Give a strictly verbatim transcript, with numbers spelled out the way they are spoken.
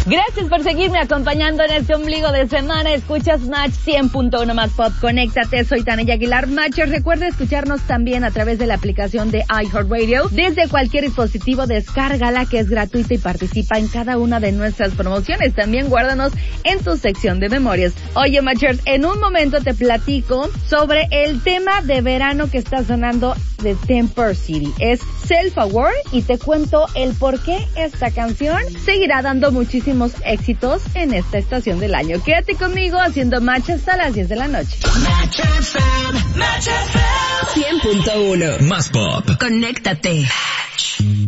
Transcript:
Gracias por seguirme acompañando en este ombligo de semana. Escuchas Match cien punto uno más Pop. Conéctate, soy Tania Aguilar Matcher. Recuerda escucharnos también a través de la aplicación de iHeartRadio. Desde cualquier dispositivo, descárgala, que es gratuita, y participa en cada una de nuestras promociones. También guárdanos en tu sección de memorias. Oye, Matchers, en un momento te platico sobre el tema de verano que está sonando de Temper City. Es Self-Aware, y te cuento el por qué esta canción seguirá dando muchísimos éxitos en esta estación del año. Quédate conmigo haciendo Match hasta las diez de la noche. Match F M, Match F M cien punto uno más Pop. Conéctate.